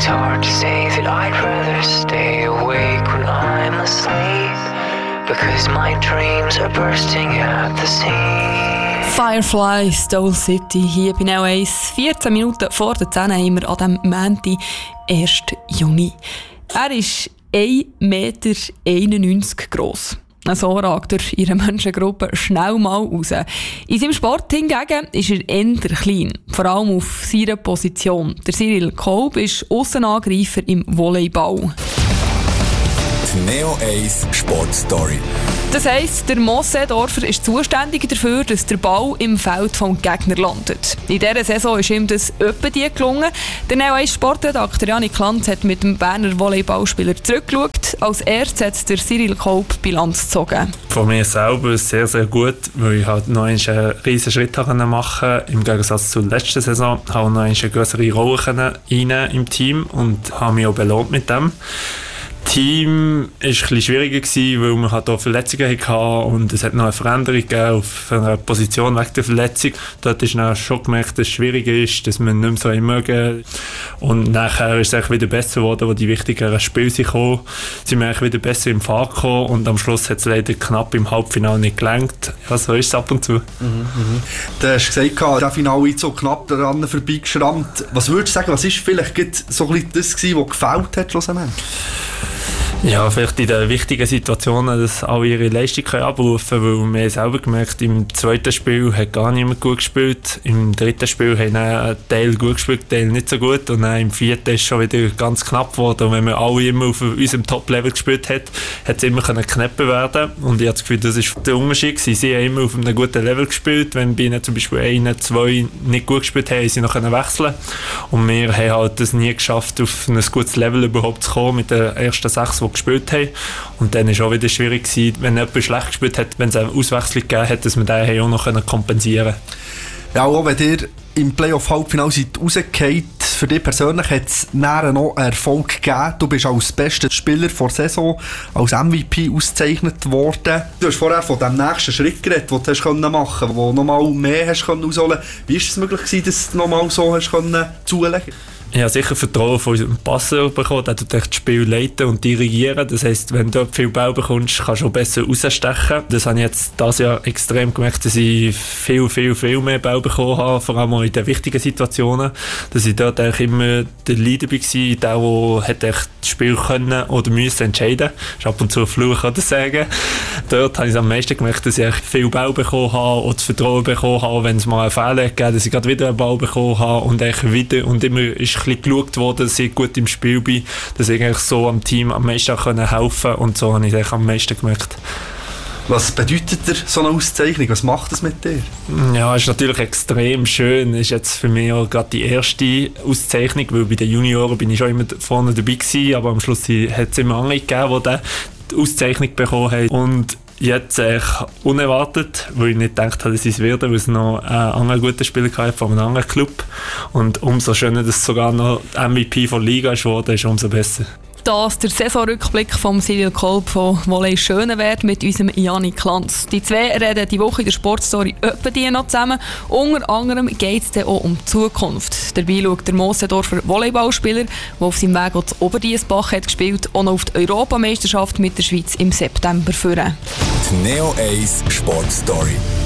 hard to say that I'd rather stay awake when I'm asleep, because my dreams are bursting at the seams. Firefly, Stole City, hier bei Neo 1. 14 Minuten vor der 10 haben wir an diesem Montag, 1. Juni. Er ist 1,91 Meter gross. So ragt er in einer Menschengruppe schnell mal raus. In seinem Sport hingegen ist er eher klein, vor allem auf seiner Position. Der Cyril Kolb ist Aussenangreifer im Volleyball. Die Neo 1 Sportstory. Das heisst, der Moosseedorfer ist zuständig dafür, dass der Ball im Feld vom Gegner landet. In dieser Saison ist ihm das etwa die gelungen. Der Neo 1 Sportredakteur Janik Klanz hat mit dem Berner Volleyballspieler zurückgeschaut. Als erstes hat der Cyril Kolb Bilanz gezogen. Von mir selber sehr, sehr gut, weil ich halt noch einen riesen Schritt machen konnte. Im Gegensatz zur letzten Saison habe ich noch eine größere Rolle rein im Team und habe mich auch belohnt mit dem. Das Team war ein bisschen schwieriger, weil wir halt auch Verletzungen hatten und es hat noch eine Veränderung gegeben auf einer Position wegen der Verletzung. Dort ist dann schon gemerkt, dass es schwieriger ist, dass wir nicht mehr so mögen. Und nachher ist es wieder besser geworden, wo die wichtigeren Spiele kamen. Sind wir eigentlich wieder besser im Fahrt gekommen und am Schluss hat es leider knapp im Halbfinale nicht gelangt. Ja, so ist es ab und zu. Du hast gesagt, der Finale so knapp daran vorbeigeschrammt. Was würdest du sagen, was ist vielleicht so ein bisschen das gewesen, was gefällt hat schlussendlich? Ja, vielleicht in den wichtigen Situationen, dass alle ihre Leistung abrufen können, weil wir selber gemerkt, im zweiten Spiel hat gar niemand gut gespielt, im dritten Spiel haben ein Teil gut gespielt, ein Teil nicht so gut und dann im vierten ist es schon wieder ganz knapp geworden und wenn wir alle immer auf unserem Top-Level gespielt hat es immer knapp werden und ich habe das Gefühl, das ist der Unterschied. Sie haben immer auf einem guten Level gespielt, wenn bei ihnen zum Beispiel 1, 2 nicht gut gespielt haben, sie noch wechseln und wir haben halt das nie geschafft, auf ein gutes Level überhaupt zu kommen mit den ersten 6, die gespielt haben. Und dann war es auch wieder schwierig gewesen, wenn jemand schlecht gespielt hat, wenn es eine Auswechslung gegeben hat, dass wir den auch noch kompensieren können. Ja, auch wenn ihr im Playoff-Halbfinale rausgefallen, für dich persönlich hat es nachher noch einen Erfolg gegeben. Du bist als bester Spieler der Saison, als MVP ausgezeichnet worden. Du hast vorher von dem nächsten Schritt geredet, den du hast machen konntest, wo du noch mal mehr hast ausholen konntest. Wie war es möglich gewesen, dass du noch mal so hast zulegen konntest? Ich habe sicher Vertrauen von unserem Passer bekommen, der tut das Spiel leiten und dirigieren. Das heisst, wenn du dort viel Ball bekommst, kannst du auch besser rausstechen. Das habe ich jetzt dieses Jahr extrem gemerkt, dass ich viel mehr Ball bekommen habe, vor allem auch in den wichtigen Situationen. Dass ich dort eigentlich immer der Leader war, der das Spiel können oder müssen entscheiden. Das ist ab und zu ein Fluch, kann ich sagen. Dort habe ich am meisten gemerkt, dass ich viel Ball bekommen habe und das Vertrauen bekommen habe, wenn es mal einen Fehler gegeben hat, dass ich gerade wieder einen Ball bekommen habe und wieder und immer ist ein bisschen geschaut worden, dass ich gut im Spiel bin, dass ich eigentlich so am Team am meisten helfen kann und so habe ich es am meisten gemerkt. Was bedeutet dir so eine Auszeichnung? Was macht das mit dir? Ja, es ist natürlich extrem schön. Es ist jetzt für mich auch gerade die erste Auszeichnung, weil bei den Junioren bin ich schon immer vorne dabei gewesen, aber am Schluss hat es immer andere gegeben, die die Auszeichnung bekommen haben. Und jetzt unerwartet, weil ich nicht gedacht habe, dass ich es werde, weil es noch einen anderen guten Spieler hatte von einem anderen Club. Und umso schöner, dass es sogar noch MVP von der Liga ist geworden, ist umso besser. Das der Saisonrückblick von Cyril Kolb von Volley Schönewert mit unserem Janik Klanz. Die zwei reden die Woche in der Sportstory etwa die noch zusammen. Unter anderem geht es auch um die Zukunft. Dabei schaut der Moosseedorfer Volleyballspieler, der auf seinem Weg zu Oberdiessbach hat gespielt, auch noch auf die Europameisterschaft mit der Schweiz im September führen. Die Neo 1 Sportstory.